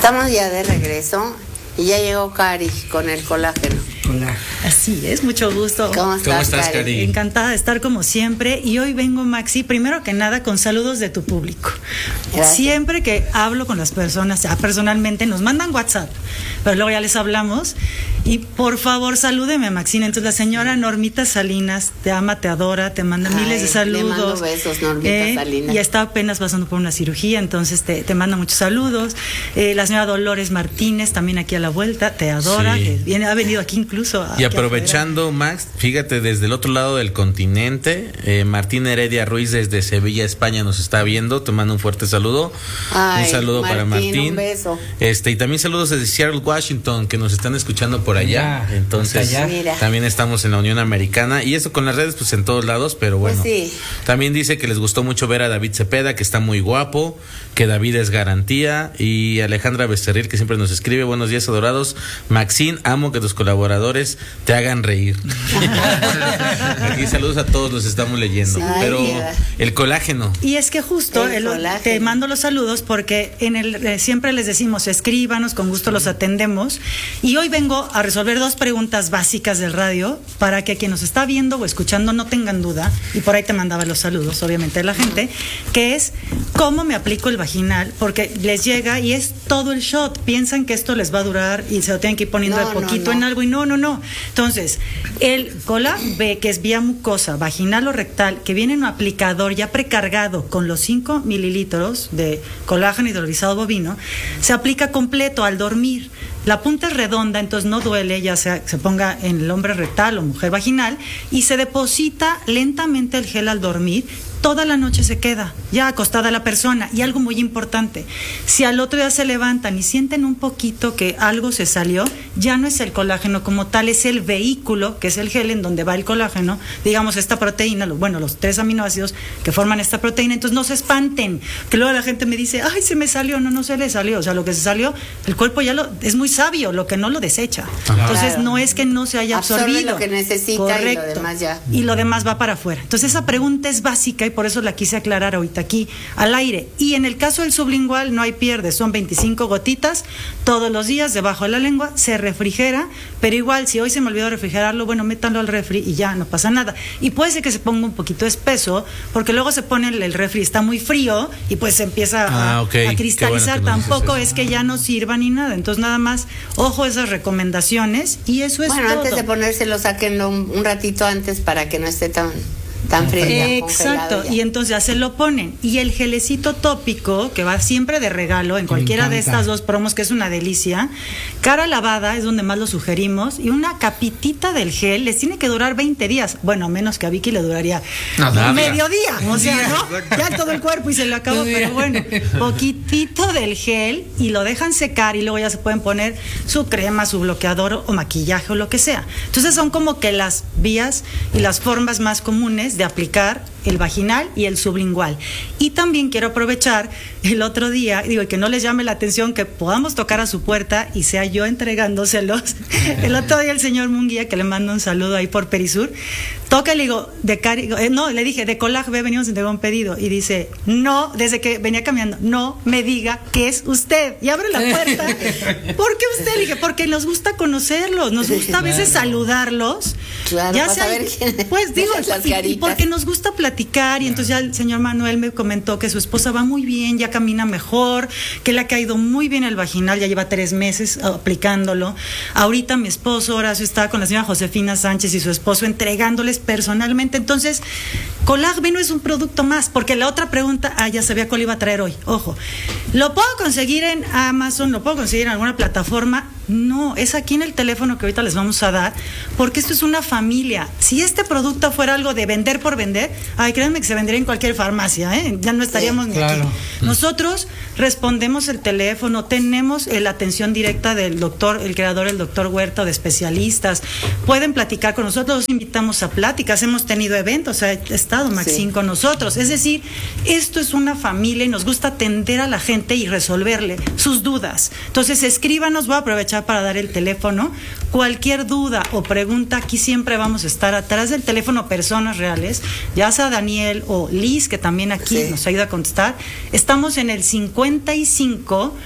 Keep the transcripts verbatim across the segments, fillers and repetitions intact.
Estamos ya de regreso y ya llegó Cari con el colágeno. Hola. Así es, mucho gusto. ¿Cómo estás, ¿Cómo estás, Cari? Cari? Encantada de estar como siempre. Y hoy vengo, Maxi, primero que nada con saludos de tu público. Gracias. Siempre que hablo con las personas, ya personalmente, nos mandan WhatsApp, pero luego ya les hablamos. Y por favor, salúdeme, Maxine. Entonces, la señora Normita Salinas te ama, te adora, te manda Ay, miles de saludos. le mando besos, Normita Eh, Salinas. Y está apenas pasando por una cirugía, entonces te, te manda muchos saludos. Eh, la señora Dolores Martínez, también aquí a la vuelta, te adora. Sí. Que viene, ha venido aquí incluso. Y aquí aprovechando, Max, fíjate, desde el otro lado del continente, eh, Martín Heredia Ruiz desde Sevilla, España, nos está viendo. Te mando un fuerte saludo. Ay, un saludo Martín, para Martín. un beso. Este, y también saludos desde Seattle, Washington, que nos están escuchando por allá. Mira, Entonces, hasta allá. Mira. también estamos en la Unión Americana. Y eso con las redes, pues en todos lados, pero bueno. Pues sí. También dice que les gustó mucho ver a David Cepeda, que está muy guapo, que David es garantía. Y Alejandra Becerril, que siempre nos escribe: buenos días, adorados. Maxine, amo que tus colaboradores te hagan reír. Aquí saludos a todos, los estamos leyendo. Sí. Pero Ay, yeah. el colágeno. Y es que justo El el- colágeno. te mando los saludos porque en el eh, siempre les decimos escríbanos, con gusto los atendemos. Y hoy vengo a resolver dos preguntas básicas del radio para que quien nos está viendo o escuchando no tengan duda. Y por ahí te mandaba los saludos, obviamente, de la gente, que es cómo me aplico el vaginal, porque les llega y es todo el shot. Piensan que esto les va a durar y se lo tienen que ir poniendo No, de no, poquito no. en algo y no, no, no. Entonces, el Cola B, que es vía mucosa, vaginal o rectal, que viene en un aplicador ya precargado con los cinco mililitros de colágeno hidrolizado bovino, se aplica completo al dormir. La punta es redonda, entonces no duele, ya sea se ponga en el hombre rectal o mujer vaginal, y se deposita lentamente el gel al dormir. Toda la noche se queda, ya acostada la persona. Y algo muy importante, si al otro día se levantan y sienten un poquito que algo se salió, ya no es el colágeno como tal, es el vehículo, que es el gel en donde va el colágeno, digamos esta proteína, lo- bueno, los tres aminoácidos que forman esta proteína. Entonces no se espanten, que luego la gente me dice, ay, se me salió. No, no se le salió, o sea, lo que se salió, el cuerpo ya lo, es muy sabio, lo que no lo desecha. Entonces Claro. no es que no se haya Absorbe absorbido. lo que necesita y lo demás ya. Y lo demás va para afuera. Entonces esa pregunta es básica y por eso la quise aclarar ahorita aquí al aire. Y en el caso del sublingual no hay pierde, son veinticinco gotitas todos los días debajo de la lengua, se refrigera, pero igual si hoy se me olvidó refrigerarlo, bueno, métanlo al refri y ya no pasa nada. Y puede ser que se ponga un poquito espeso, porque luego se pone el, el refri, está muy frío y pues se empieza a, Ah, ok. a Qué cristalizar. bueno que nos dices Tampoco eso. es que ya no sirva ni nada. Entonces nada más, ojo a esas recomendaciones y eso es Bueno, todo. antes de ponérselo, sáquenlo un, un ratito antes para que no esté tan, tan frío. ya Exacto, congelado ya. y entonces ya se lo ponen. Y el gelecito tópico, que va siempre de regalo en cualquiera de encanta. estas dos promos, que es una delicia, cara lavada es donde más lo sugerimos, y una capitita del gel les tiene que durar veinte días. Bueno, a menos que a Vicky le duraría Nada. medio día, o sea, ¿no? Ya todo el cuerpo y se le acabó, Un día. pero bueno, poquitito del gel y lo dejan secar y luego ya se pueden poner su crema, su bloqueador o maquillaje o lo que sea. Entonces son como que las vías y las formas más comunes de aplicar el vaginal y el sublingual. Y también quiero aprovechar el otro día, digo, y que no les llame la atención que podamos tocar a su puerta y sea yo entregándoselos. El otro día el señor Munguía, que le mando un saludo ahí por Perisur, toca y le digo, de Cari, eh, no, le dije, de Colag B venimos a entregar un pedido. Y dice, no, desde que venía caminando, no me diga que es usted. Y abre la puerta. ¿Por qué usted? Le dije, porque nos gusta conocerlos, nos gusta a veces Claro. saludarlos. Claro, para saber quién es. Pues digo, Las y- y caritas. porque nos gusta platicar. Y entonces ya el señor Manuel me comentó que su esposa va muy bien, ya camina mejor, que le ha caído muy bien el vaginal, ya lleva tres meses ah, aplicándolo. Ahorita mi esposo Horacio está con la señora Josefina Sánchez y su esposo entregándoles personalmente. Entonces, Colag B no es un producto más, porque la otra pregunta, ah, ya sabía cuál iba a traer hoy. Ojo, ¿lo puedo conseguir en Amazon? ¿Lo puedo conseguir en alguna plataforma? No, es aquí en el teléfono que ahorita les vamos a dar, porque esto es una familia. Si este producto fuera algo de vender por vender, ay, créanme que se vendería en cualquier farmacia, ¿eh? Ya no estaríamos Sí, ni claro. aquí. Nosotros respondemos el teléfono, tenemos eh, la atención directa del doctor, el creador, el doctor Huerta, de especialistas. Pueden platicar con nosotros, los invitamos a pláticas, hemos tenido eventos, ha estado Maxine Sí. con nosotros. Es decir, esto es una familia y nos gusta atender a la gente y resolverle sus dudas. Entonces, escríbanos, voy a aprovechar para dar el teléfono. Cualquier duda o pregunta, aquí siempre vamos a estar atrás del teléfono, personas reales, ya sea Daniel o Liz, que también aquí Sí. nos ayuda a contestar. Estamos en el cincuenta y cinco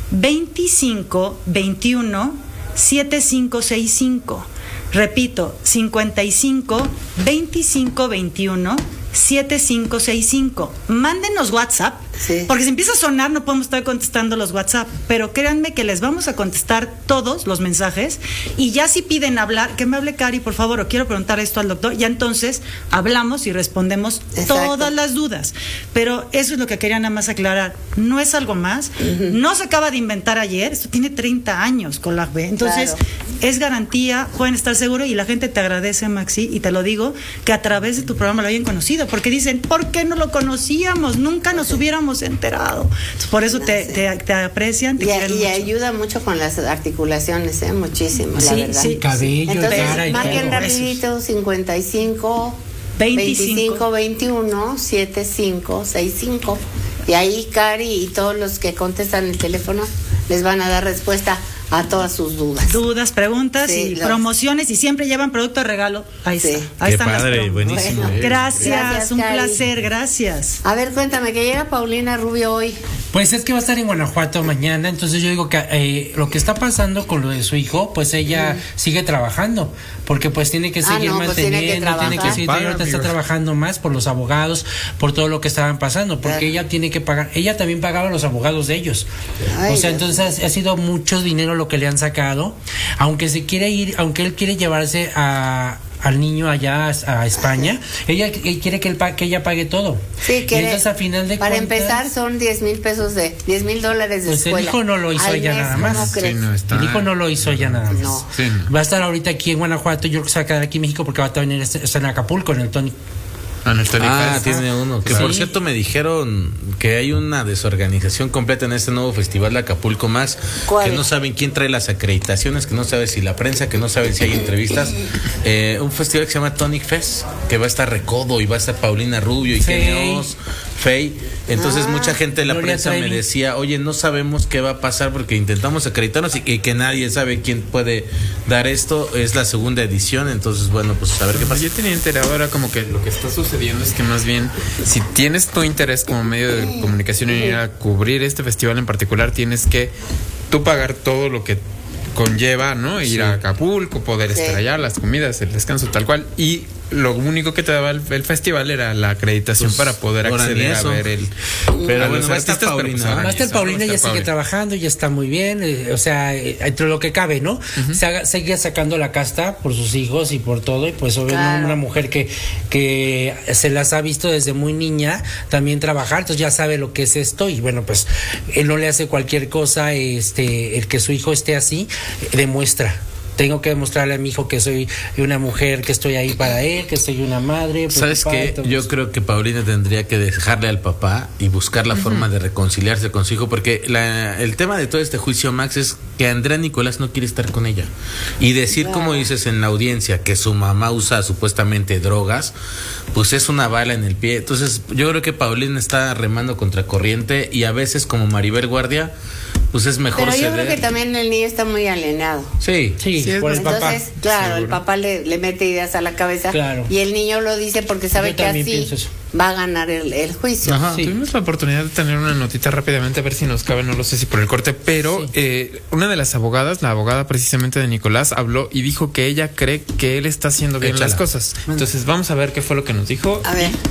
veinticinco veintiuno setenta y cinco sesenta y cinco. Repito, cincuenta y cinco veinticinco veintiuno setenta y cinco sesenta y cinco. Mándenos WhatsApp, sí. Porque si empieza a sonar no podemos estar contestando los WhatsApp, pero créanme que les vamos a contestar todos los mensajes, y ya si piden hablar, que me hable Cari, por favor, o quiero preguntar esto al doctor, ya entonces hablamos y respondemos Exacto. todas las dudas. Pero eso es lo que quería nada más aclarar, no es algo más, uh-huh. no se acaba de inventar ayer, esto tiene treinta años con la B, entonces claro. es garantía, pueden estar seguros, y la gente te agradece, Maxi, y te lo digo, que a través de tu programa lo hayan conocido, porque dicen, ¿por qué no lo conocíamos? Nunca nos hubiéramos enterado. Por eso te, te, te aprecian, te y, quieren y mucho. ayuda mucho con las articulaciones, ¿eh? Muchísimo, sí, la verdad. Sí, cabello, entonces, cara y marquen todo. rapidito, cincuenta y cinco veinticinco veintiuno setenta y cinco sesenta y cinco, y ahí Cari y todos los que contestan el teléfono les van a dar respuesta a todas sus dudas. Dudas, preguntas sí, y los... promociones, y siempre llevan producto de regalo. Ahí sí. está. Ahí Qué están padre, las buenísimo. Bueno, gracias, gracias, un Cari. placer, gracias. A ver, cuéntame, que llega Paulina Rubio hoy. Pues es que va a estar en Guanajuato mañana, entonces yo digo que eh, lo que está pasando con lo de su hijo, pues ella mm. sigue trabajando, porque pues tiene que seguir ah, no, manteniendo, pues tiene que, tiene que seguir, Paga, ahorita está trabajando más por los abogados, por todo lo que estaban pasando, porque claro. ella tiene que pagar, ella también pagaba a los abogados de ellos. Ay, o sea, Dios. Entonces ha, ha sido mucho dinero lo que le han sacado, aunque se quiere ir, aunque él quiere llevarse a al niño allá a, a España, ella, ella quiere que, él, que ella pague todo. Sí, que entonces, a final de para cuentas, empezar son diez mil pesos de diez mil dólares de pues escuela. El hijo no lo hizo Al ella mes, nada más. Sí, no está. El hijo no lo hizo ella nada más. No. Sí, no. Va a estar ahorita aquí en Guanajuato, yo creo que se va a quedar aquí en México porque va a venir está en Acapulco, en el Tony. Ah, no, ah tiene uno. Que sí. por cierto me dijeron que hay una desorganización completa en este nuevo festival de Acapulco Más. ¿Cuál? Que no saben quién trae las acreditaciones, que no sabe si la prensa, que no saben si hay entrevistas. Eh, un festival que se llama Tonic Fest, que va a estar Recodo y va a estar Paulina Rubio y Genios, Fey. Entonces ah, mucha gente de la Gloria prensa Trevi. Me decía, oye, no sabemos qué va a pasar porque intentamos acreditarnos y, y que nadie sabe quién puede dar esto. Es la segunda edición, entonces bueno, pues a ver qué pasa. Yo tenía enterado ahora como que lo que está sucediendo es que más bien, si tienes tu interés como medio de comunicación en ir a cubrir este festival en particular, tienes que tú pagar todo lo que conlleva, ¿no? Ir sí. a Acapulco, poder sí. estar allá, las comidas, el descanso, tal cual. Y lo único que te daba el, el festival era la acreditación pues, para poder acceder a ver el. Pero bueno, va a estar Paulina. Va a estar Paulina, ya sigue trabajando, ya está muy bien. Eh, o sea, eh, entre lo que cabe, ¿no? Uh-huh. Se haga, sigue sacando la casta por sus hijos y por todo. Y pues, obviamente, claro. una mujer que, que se las ha visto desde muy niña también trabajar, entonces ya sabe lo que es esto. Y bueno, pues, él no le hace cualquier cosa. Este, el que su hijo esté así, eh, demuestra. Tengo que demostrarle a mi hijo que soy una mujer, que estoy ahí para él, que soy una madre. ¿Sabes qué? Yo creo que Paulina tendría que dejarle al papá y buscar la uh-huh. forma de reconciliarse con su hijo, porque la, el tema de todo este juicio, Max, es que Andrea Nicolás no quiere estar con ella. Y decir, no. como dices en la audiencia, que su mamá usa supuestamente drogas, pues es una bala en el pie. Entonces, yo creo que Paulina está remando contra corriente y a veces, como Maribel Guardia, pues es mejor Pero yo ceder. creo que también el niño está muy alienado. Sí, sí, sí por el Entonces, papá. claro, Seguro. el papá le, le mete ideas a la cabeza claro. y el niño lo dice porque sabe yo que así va a ganar el, el juicio. Ajá, sí. Tuvimos la oportunidad de tener una notita rápidamente, a ver si nos cabe, no lo sé si por el corte, pero sí. eh, una de las abogadas, la abogada precisamente de Nicolás, habló y dijo que ella cree que él está haciendo bien Échala. las cosas. Entonces vamos a ver qué fue lo que nos dijo. A ver.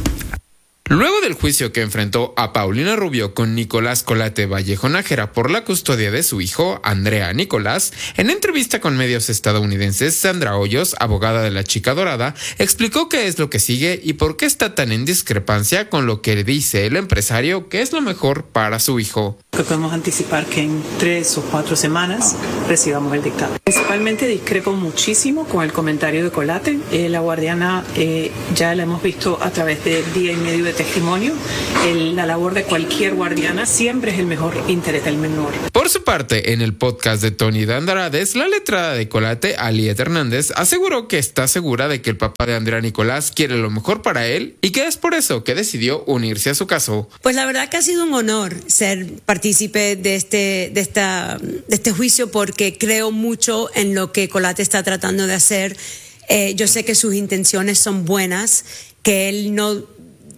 Luego del juicio que enfrentó a Paulina Rubio con Nicolás Colate Vallejo Nájera por la custodia de su hijo, Andrea Nicolás, en entrevista con medios estadounidenses, Sandra Hoyos, abogada de la chica dorada, explicó qué es lo que sigue y por qué está tan en discrepancia con lo que dice el empresario que es lo mejor para su hijo. Que podemos anticipar que en tres o cuatro semanas recibamos el dictamen. Principalmente discrepo muchísimo con el comentario de Colate. Eh, la guardiana eh, ya la hemos visto a través de día y medio de testimonio. El, la labor de cualquier guardiana siempre es el mejor interés del menor. Por su parte, en el podcast de Tony de Andrades, la letrada de Colate, Aliet Hernández, aseguró que está segura de que el papá de Andrea Nicolás quiere lo mejor para él y que es por eso que decidió unirse a su caso. Pues la verdad que ha sido un honor ser partícipe de este, de esta, de este juicio, porque creo mucho en lo que Colate está tratando de hacer. Eh, yo sé que sus intenciones son buenas, que él no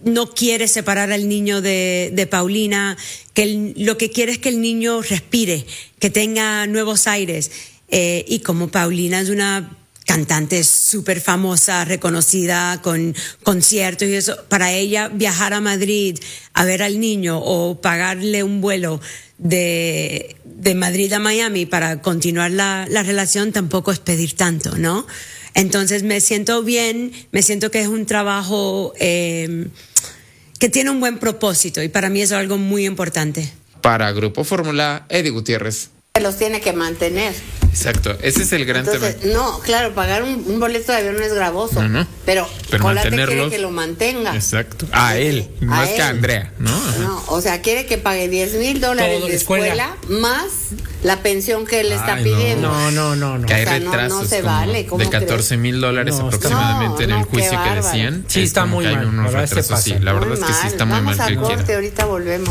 no quiere separar al niño de, de Paulina, que el, lo que quiere es que el niño respire, que tenga nuevos aires. Eh, y como Paulina es una cantante súper famosa, reconocida, con conciertos y eso, para ella viajar a Madrid a ver al niño o pagarle un vuelo de, de Madrid a Miami para continuar la, la relación tampoco es pedir tanto, ¿no? Entonces me siento bien, me siento que es un trabajo eh, que tiene un buen propósito y para mí eso es algo muy importante. Para Grupo Fórmula, Eddie Gutiérrez. Los tiene que mantener. Exacto, ese es el gran Entonces, tema. No, claro, pagar un, un boleto de avión no es gravoso, no, no. pero, pero Colate quiere mantenerlos, que lo mantenga. Exacto, a él, a más él. que a Andrea, ¿no? No, o sea, quiere que pague diez mil dólares Todo, de escuela, escuela más la pensión que él está Ay, pidiendo. No, no, no, no. Que hay O sea, no- retrasos no se como vale, ¿cómo de catorce mil dólares No, aproximadamente no, en el no, qué juicio que bárbaro. decían. Sí, Es está como muy que hay mal, unos la verdad se retrasos, sí, pasa. la Muy verdad es que sí mal. está muy Vamos mal a que corte, quiera. ahorita volvemos.